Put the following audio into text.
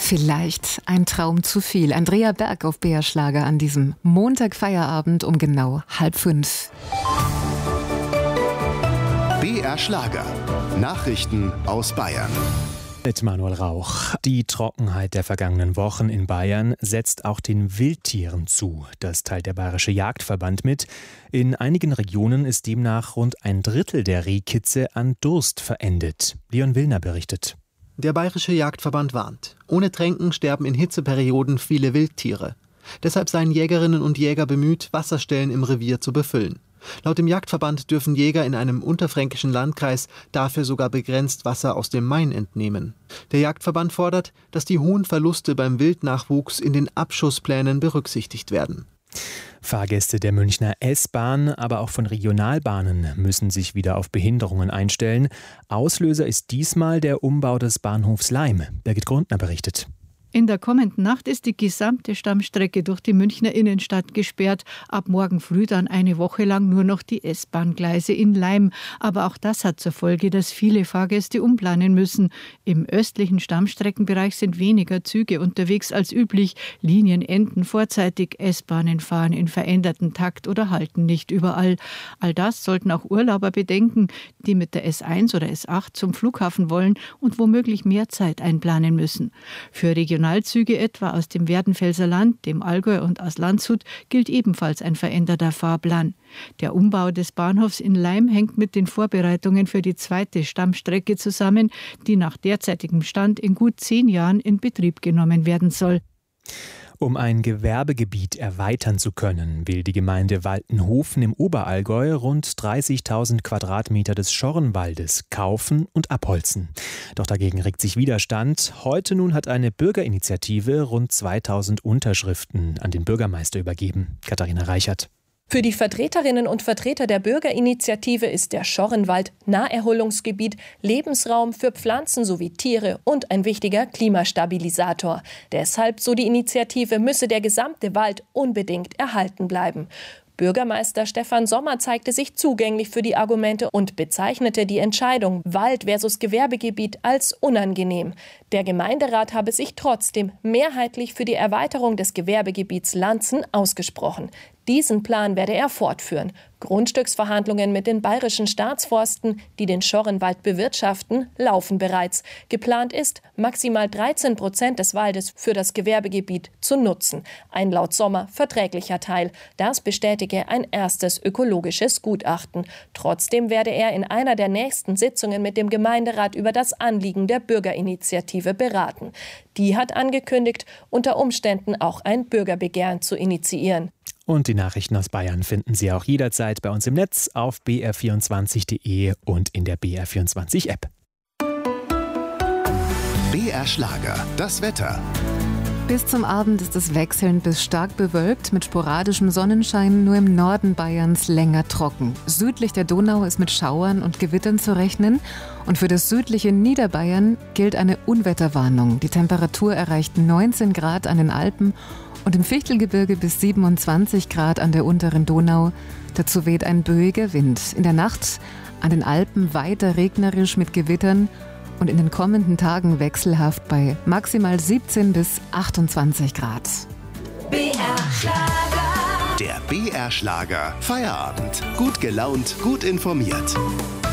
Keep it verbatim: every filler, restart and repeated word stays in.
Vielleicht ein Traum zu viel. Andrea Berg auf B R Schlager an diesem Montagfeierabend um genau halb fünf. B R Schlager. Nachrichten aus Bayern. Mit Manuel Rauch. Die Trockenheit der vergangenen Wochen in Bayern setzt auch den Wildtieren zu. Das teilt der Bayerische Jagdverband mit. In einigen Regionen ist demnach rund ein Drittel der Rehkitze an Durst verendet. Leon Willner berichtet. Der Bayerische Jagdverband warnt. Ohne Tränken sterben in Hitzeperioden viele Wildtiere. Deshalb seien Jägerinnen und Jäger bemüht, Wasserstellen im Revier zu befüllen. Laut dem Jagdverband dürfen Jäger in einem unterfränkischen Landkreis dafür sogar begrenzt Wasser aus dem Main entnehmen. Der Jagdverband fordert, dass die hohen Verluste beim Wildnachwuchs in den Abschussplänen berücksichtigt werden. Fahrgäste der Münchner S-Bahn, aber auch von Regionalbahnen müssen sich wieder auf Behinderungen einstellen. Auslöser ist diesmal der Umbau des Bahnhofs Laim. Birgit Grundner berichtet. In der kommenden Nacht ist die gesamte Stammstrecke durch die Münchner Innenstadt gesperrt. Ab morgen früh dann eine Woche lang nur noch die S-Bahn-Gleise in Laim. Aber auch das hat zur Folge, dass viele Fahrgäste umplanen müssen. Im östlichen Stammstreckenbereich sind weniger Züge unterwegs als üblich. Linien enden vorzeitig, S-Bahnen fahren in verändertem Takt oder halten nicht überall. All das sollten auch Urlauber bedenken, die mit der S eins oder S acht zum Flughafen wollen und womöglich mehr Zeit einplanen müssen. Für Regionalzüge etwa aus dem Werdenfelser Land, dem Allgäu und aus Landshut gilt ebenfalls ein veränderter Fahrplan. Der Umbau des Bahnhofs in Laim hängt mit den Vorbereitungen für die zweite Stammstrecke zusammen, die nach derzeitigem Stand in gut zehn Jahren in Betrieb genommen werden soll. Um ein Gewerbegebiet erweitern zu können, will die Gemeinde Waltenhofen im Oberallgäu rund dreißigtausend Quadratmeter des Schorrenwaldes kaufen und abholzen. Doch dagegen regt sich Widerstand. Heute nun hat eine Bürgerinitiative rund zweitausend Unterschriften an den Bürgermeister übergeben. Katharina Reichert. Für die Vertreterinnen und Vertreter der Bürgerinitiative ist der Schorrenwald Naherholungsgebiet, Lebensraum für Pflanzen sowie Tiere und ein wichtiger Klimastabilisator. Deshalb, so die Initiative, müsse der gesamte Wald unbedingt erhalten bleiben. Bürgermeister Stefan Sommer zeigte sich zugänglich für die Argumente und bezeichnete die Entscheidung Wald versus Gewerbegebiet als unangenehm. Der Gemeinderat habe sich trotzdem mehrheitlich für die Erweiterung des Gewerbegebiets Lanzen ausgesprochen. Diesen Plan werde er fortführen. Grundstücksverhandlungen mit den bayerischen Staatsforsten, die den Schorrenwald bewirtschaften, laufen bereits. Geplant ist, maximal dreizehn Prozent des Waldes für das Gewerbegebiet zu nutzen. Ein laut Sommer verträglicher Teil. Das bestätige ein erstes ökologisches Gutachten. Trotzdem werde er in einer der nächsten Sitzungen mit dem Gemeinderat über das Anliegen der Bürgerinitiative beraten. Die hat angekündigt, unter Umständen auch ein Bürgerbegehren zu initiieren. Und die Nachrichten aus Bayern finden Sie auch jederzeit bei uns im Netz auf b r vierundzwanzig punkt d e und in der B R vierundzwanzig App. B R Schlager, das Wetter. Bis zum Abend ist es wechselnd bis stark bewölkt, mit sporadischem Sonnenschein, nur im Norden Bayerns länger trocken. Südlich der Donau ist mit Schauern und Gewittern zu rechnen. Und für das südliche Niederbayern gilt eine Unwetterwarnung. Die Temperatur erreicht neunzehn Grad an den Alpen und im Fichtelgebirge bis siebenundzwanzig Grad an der unteren Donau. Dazu weht ein böiger Wind. In der Nacht an den Alpen weiter regnerisch mit Gewittern und in den kommenden Tagen wechselhaft bei maximal siebzehn bis achtundzwanzig Grad. B R Schlager. Der B R Schlager Feierabend. Gut gelaunt, gut informiert.